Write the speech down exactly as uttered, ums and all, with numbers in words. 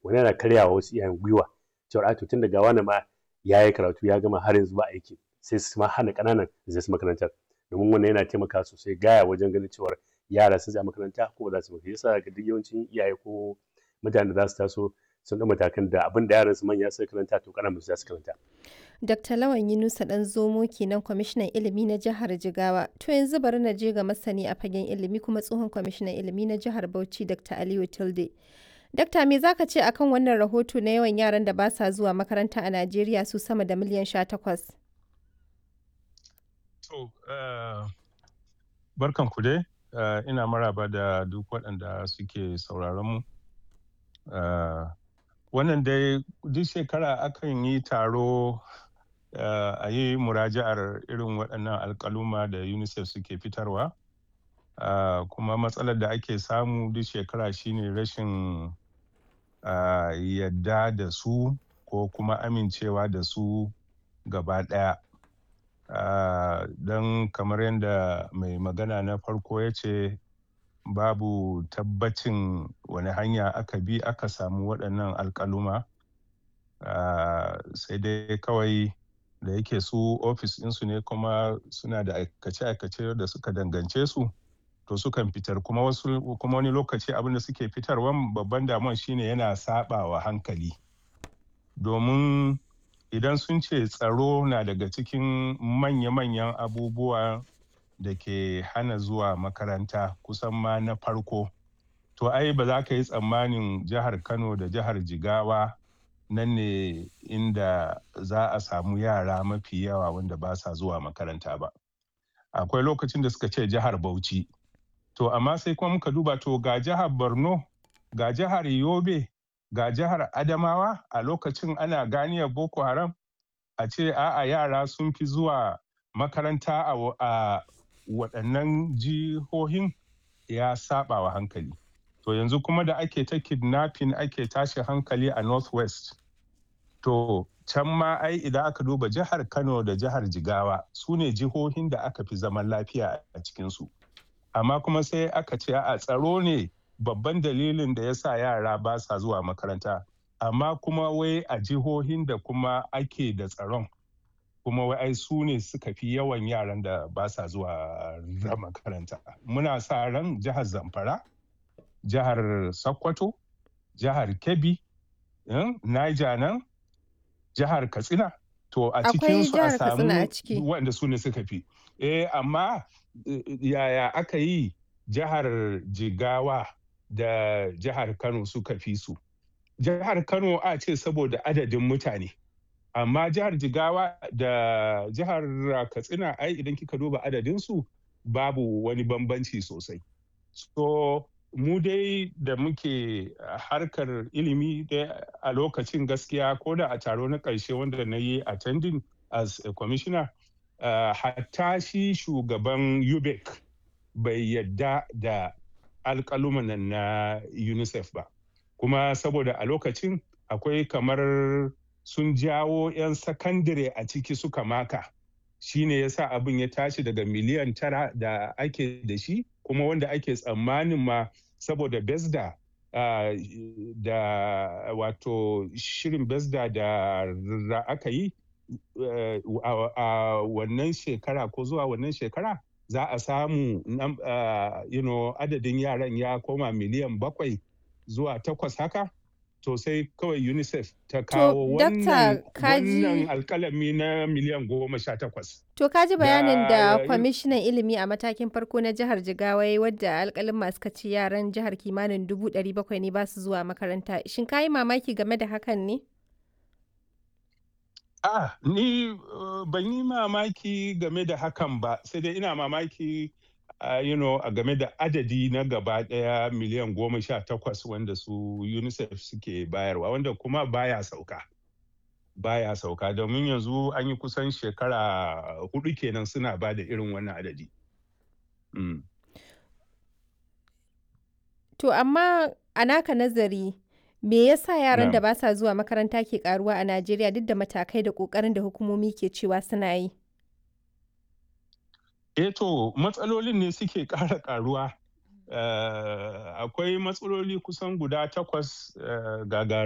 Wannan yana karyawa wasu iyayen gwiwa cewar a to tun daga wani ma ya yi karatu ya gama har yanzu ba aiki, sai su ma hana ƙananan su je su makarantar. Domin wannan yana taimakawa sosai gaya wajen ganin cewar yara sun tsaya makaranta ko ba za su ba. Shi ya sa duk yawancin iyaye ko mutanen da za su taso sun ɗau matakan da abin da yaransu manya suka karanta to ƙananan su za su karanta. Dakta Lawan Yunusa Ɗanzomo kenan kwamishinan ilimi na jihar Jigawa. To yanzu bari na je ga masani a fagen ilimi kuma tsohon kwamishinan ilimi na jihar Bauchi Dakta Aliyu Tilde. Dakta me zaka ce akan wannan rahoto na yawan yaran da ba sa zuwa makaranta a Najeriya su sama da miliyan sha takwas? To, barkan ku dai, ina maraba da duk waɗanda suke sauraron mu. Wannan dai duk shekara akan yi taro a yi muraja'ar irin waɗannan alƙaluma da UNICEF suke fitarwa. Kuma matsalar da ake samu duk shekara shine rashin yadda da su ko kuma amincewa da su gaba ɗaya. Don kamar yadda mai magana na farko ya ce babu tabbacin wani hanya aka bi aka samu waɗannan alƙaluma. Sai dai kawai da yake su ofis ɗinsu ne kuma suna da aikace-aikace da suka dangance su, to sukan fitar. Kuma wasu kuma wani lokaci abin da suke fitarwan babban damuwan shine yana saɓawa hankali. Domin idan sun ce tsaro na daga cikin manya-manyan abubuwa da ke hana zuwa makaranta kusan ma na farko, to ai ba za ka yi tsammanin jihar Kano da jihar Jigawa nan ne inda za a samu yara mafi yawa wanda ba sa zuwa makaranta ba. Akwai lokacin da suka ce jihar Bauchi. To amma sai kuma muka duba to ga jihar Borno, ga jihar Yobe, ga jihar Adamawa a lokacin ana ganiyar Boko Haram, a ce a'a yara sun fi zuwa makaranta a waɗannan jihohin, ya saɓa wa hankali. To yanzu kuma da ake ta kidnapping ake tashi hankali a North West. To can ma ai idan aka duba jihar Kano da jihar Jigawa su ne jihohin da aka fi zaman lafiya a cikinsu. Amma kuma sai aka ce a tsaro ne babban dalilin da ya sa yara ba sa zuwa makaranta. Amma kuma wai a jihohin da kuma ake da tsaron, kuma wai ai su ne suka fi yawan yaran da ba sa zuwa makaranta. Muna sa ran jihar Zamfara, jihar Sokoto, jihar Kebbi, Niger nan, jihar Katsina. To a cikinsu a samu wanda su ne suka fi. Eh amma yaya aka yi jihar Jigawa da jihar Kano suka fi su? Jihar Kano a ce saboda adadin mutane. Amma jihar Jigawa da jihar Katsina ai idan kika duba adadinsu babu wani bambanci sosai. So mu dai da muke harkar ilimi a lokacin gaskiya ko da a taro na ƙarshe wanda na yi attending as a commissioner, uh, hatta shi shugaban U B E C bai yadda da alƙaluman na UNICEF ba. Kuma saboda a lokacin akwai kamar sun jawo 'yan sakandare a ciki suka maka. Shi ne ya sa abin ya tashi daga miliyan tara da ake da shi, kuma wanda ake tsammanin ma saboda BESDA uh, da wato shirin BESDA da aka yi uh, a, a wannan shekara ko zuwa wannan shekara za a samu uh, you know, adadin yaran ya koma miliyan bakwai zuwa takwas haka. To sai kawai UNICEF ta kawo wannan wannan alkalami na miliyan goma sha takwas. To kaji bayanin da kwamishinan ilimi a matakin farko na jihar Jigawa yayi wadda alkalin masu kaci yaran jihar kimanin dubu ɗari bakwai ne ba su zuwa makaranta. Shin ka yi mamaki game da hakan ne? Ah, ni uh, ban yi mamaki game da hakan ba, sai dai ina mamaki Uh, you know, a game da adadi na gaba daya miliyan goma sha takwas wanda su UNICEF suke bayarwa, wanda kuma baya sauka. Baya sauka domin yanzu an yi kusan shekara hudu kenan suna ba da irin wannan adadi. Mm. To amma a naka nazari, me yasa yaran da ba sa zuwa makaranta ke karuwa a Najeriya duk da matakai da kokarin da hukumomi ke cewa suna yi? Eh to matsalolin ne suke ƙara ƙaruwa. Uh, akwai matsaloli kusan guda takwas uh, gaga